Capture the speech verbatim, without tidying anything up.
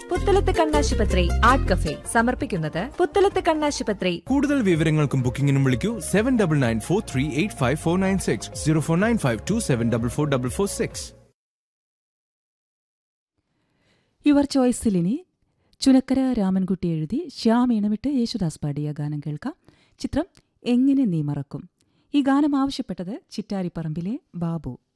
പുത്തലത്ത് കണ്ണാശുപത്രി art cafe സമർപ്പിക്കുന്നത് പുത്തലത്ത് കണ്ണാശുപത്രി. കൂടുതൽ വിവരങ്ങൾക്കും ബുക്കിംഗിനും വിളിക്കൂ seven double nine four three eight five four nine six zero four nine five to seven double four double four six. Your ചോയ്സിലിനി Chunakkara Ramankutty എഴുതി ശ്യാം ഈണമിട്ട് യേശുദാസ് പാടിയ ഗാനം കേൾക്കാം. ചിത്രം എങ്ങനെ നീ മറക്കും. ഈ ഗാനം ആവശ്യപ്പെട്ടത് ചിറ്റാരിപ്പറമ്പിലെ ബാബു.